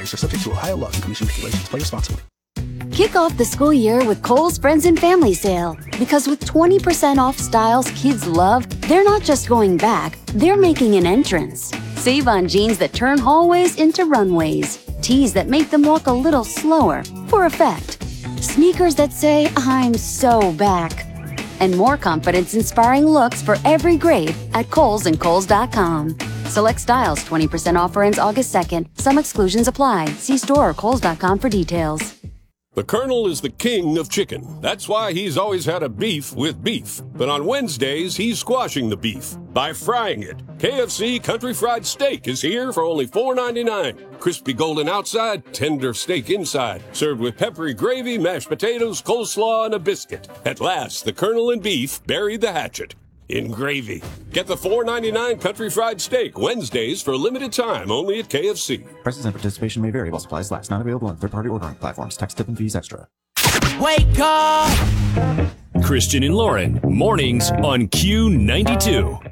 price are subject to Ohio law and commission regulations. Play responsibly. Kick off the school year with Kohl's Friends and Family Sale. Because with 20% off styles kids love, they're not just going back, they're making an entrance. Save on jeans that turn hallways into runways. Tees that make them walk a little slower, for effect. Sneakers that say, I'm so back. And more confidence-inspiring looks for every grade at Kohl's and Kohl's.com. Select styles 20% offer ends August 2nd. Some exclusions apply. See store or Kohl's.com for details. The Colonel is the king of chicken. That's why he's always had a beef with beef. But on Wednesdays, he's squashing the beef by frying it. KFC Country Fried Steak is here for only $4.99. Crispy golden outside, tender steak inside. Served with peppery gravy, mashed potatoes, coleslaw, and a biscuit. At last, the Colonel and beef buried the hatchet in gravy. Get the $4.99 Country Fried Steak Wednesdays for a limited time only at KFC. Prices and participation may vary while supplies last. Not available on third-party ordering platforms. Tax, tip, and fees extra. Wake up! Christian and Lauren, mornings on Q92.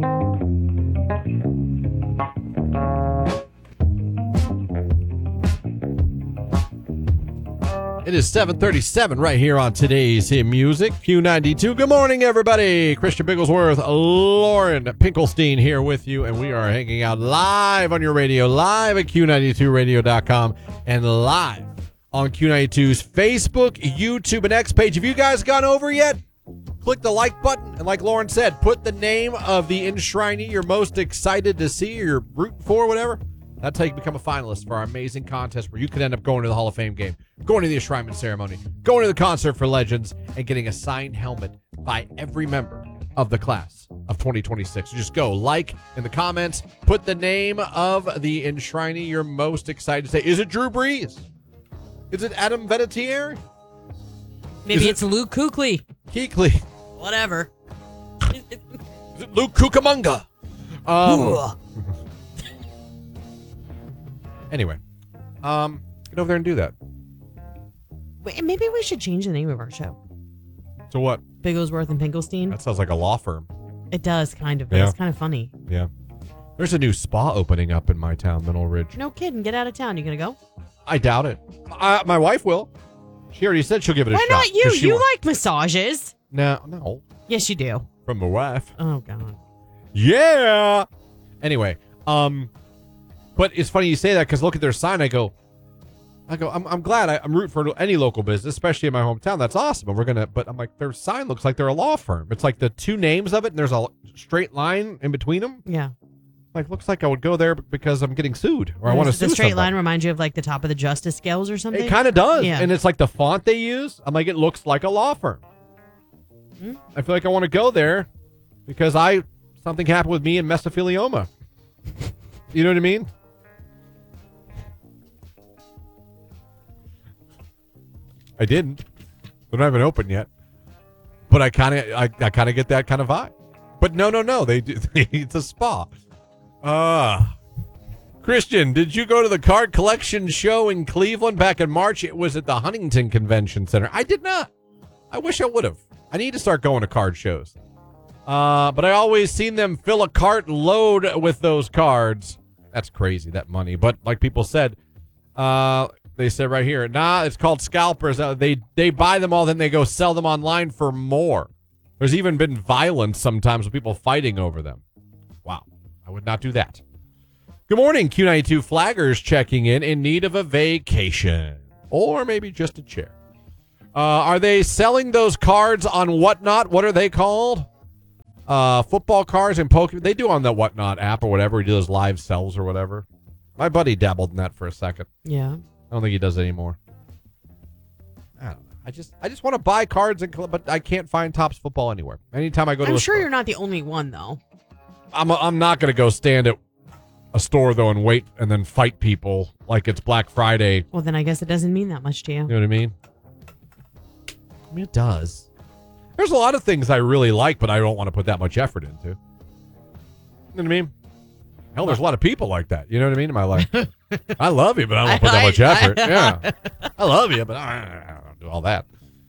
It is 7:37 right here on today's Hit Music, Q92. Good morning, everybody. Christian Bigglesworth, Lauren Pinkelstein here with you, and we are hanging out live on your radio, live at Q92radio.com, and live on Q92's Facebook, YouTube, and X page. Have you guys gone over yet? Click the like button, and like Lauren said, put the name of the enshrinee you're most excited to see or you're rooting for, whatever. That's how you become a finalist for our amazing contest where you could end up going to the Hall of Fame game, going to the enshrinement ceremony, going to the concert for legends, and getting a signed helmet by every member of the class of 2026. So just go like in the comments, put the name of the enshrinee you're most excited to say. Is it Drew Brees? Is it Adam Vinatieri? Maybe it's Luke Kuechly. Kuechly. Whatever. Is it Luke Cucamonga? Anyway, get over there and do that. Wait, maybe we should change the name of our show. So what? Bigglesworth and Pinkelstein. That sounds like a law firm. It does, kind of. Yeah. It's kind of funny. Yeah. There's a new spa opening up in my town, Mineral Ridge. No kidding. Get out of town. You gonna go? I doubt it. My wife will. She already said she'll give it a Why shot. not you? You like massages. No. Yes, you do. From my wife. Oh, God. Yeah. Anyway, but it's funny you say that because look at their sign. I go, I'm glad I'm rooting for any local business, especially in my hometown. That's awesome. And but I'm like, their sign looks like they're a law firm. It's like the two names of it, and there's a straight line in between them. Yeah. Like, looks like I would go there because I'm getting sued or I want to sue the straight somebody. line remind you of like the top of the justice scales or something? It kind of does. Yeah. And it's like the font they use. I'm like, it looks like a law firm. Mm-hmm. I feel like I want to go there because something happened with me in mesothelioma. You know what I mean? I didn't. They're not even open yet. But I kind of get that kind of vibe. But no. They do. It's a spa. Christian, did you go to the card collection show in Cleveland back in March? It was at the Huntington Convention Center. I did not. I wish I would have. I need to start going to card shows. But I always seen them fill a cart load with those cards. That's crazy, that money. But like people said, they said right here, it's called scalpers. They buy them all, then they go sell them online for more. There's even been violence sometimes with people fighting over them. Wow. I would not do that. Good morning, Q92 flaggers checking in need of a vacation. Or maybe just a chair. Are they selling those cards on Whatnot? What are they called? Football cards and Pokemon. They do on the Whatnot app or whatever. We do those live sells or whatever. My buddy dabbled in that for a second. Yeah. I don't think he does it anymore. I don't know. I just want to buy cards, but I can't find Topps football anywhere. Anytime I go to I'm a sure store. you're not the only one, though. I'm not going to go stand at a store, though, and wait and then fight people like it's Black Friday. Well, then I guess it doesn't mean that much to you. You know what I mean? I mean, it does. There's a lot of things I really like, but I don't want to put that much effort into. You know what I mean? Hell, there's a lot of people like that. You know what I mean in my life? I love you, but I don't want to put that much effort. Yeah. I love you, but I don't do all that.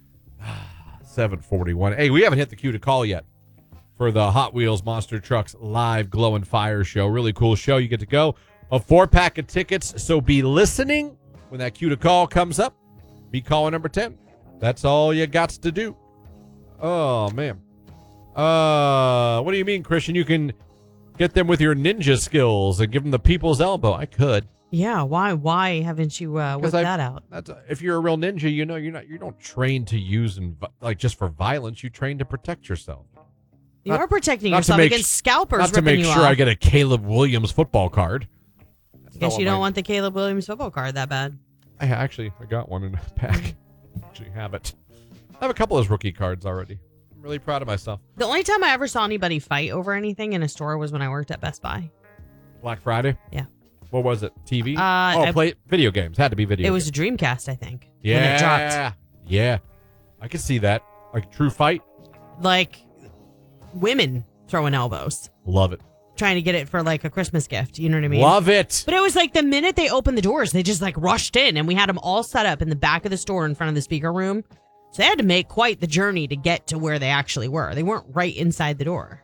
7:41. Hey, we haven't hit the queue to call yet for the Hot Wheels Monster Trucks live Glow and Fire show. Really cool show. You get to go a 4-pack of tickets. So be listening when that cue to call comes up. Be caller number 10. That's all you got to do. Oh, man. What do you mean, Christian? You can get them with your ninja skills and give them the people's elbow. I could. Yeah, why haven't you whipped that out? If you're a real ninja, you know you don't train to use just for violence. You train to protect yourself. You are protecting yourself against scalpers not to ripping make you sure off. I get a Caleb Williams football card. Guess you don't want the Caleb Williams football card that bad. I got one in a pack. Actually have it. I have a couple of those rookie cards already. I'm really proud of myself. The only time I ever saw anybody fight over anything in a store was when I worked at Best Buy. Black Friday? Yeah. What was it? TV? Play video games. Had to be video. It was games. a Dreamcast, I think. Yeah. When it dropped. Yeah. I could see that. Like True Fight. Like women throwing elbows. Love it. Trying to get it for like a Christmas gift. You know what I mean? Love it. But it was like the minute they opened the doors, they just like rushed in, and we had them all set up in the back of the store in front of the speaker room. So they had to make quite the journey to get to where they actually were. They weren't right inside the door.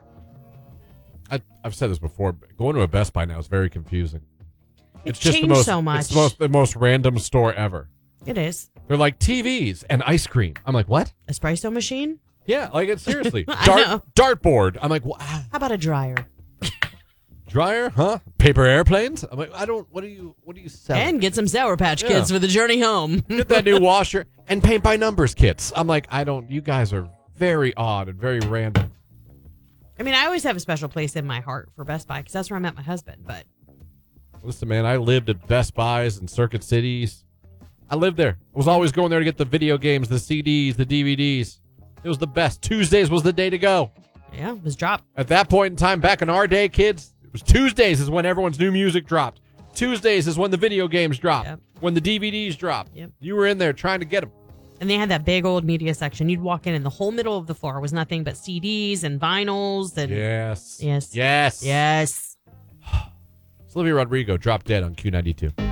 I've said this before. But going to a Best Buy now is very confusing. It's just changed so much. It's the most random store ever. It is. They're like TVs and ice cream. I'm like, what? Espresso machine? Yeah, like it seriously. I know. Dartboard. I'm like, How about a dryer? dryer? Huh? Paper airplanes? I'm like, what do you sell? And get some Sour Patch Kids for the journey home. Get that new washer and paint by numbers kits. I'm like, you guys are very odd and very random. I mean, I always have a special place in my heart for Best Buy because that's where I met my husband. But listen, man, I lived at Best Buys and Circuit Cities. I lived there. I was always going there to get the video games, the CDs, the DVDs. It was the best. Tuesdays was the day to go. yeah, it was dropped. At that point in time, back in our day, kids, it was Tuesdays is when everyone's new music dropped. Tuesdays is when the video games dropped. Yep. When the DVDs dropped. Yep. You were in there trying to get them. And they had that big old media section. You'd walk in, and the whole middle of the floor was nothing but CDs and vinyls. And Yes. Yes. Yes. Yes. Olivia Rodrigo dropped dead on Q92.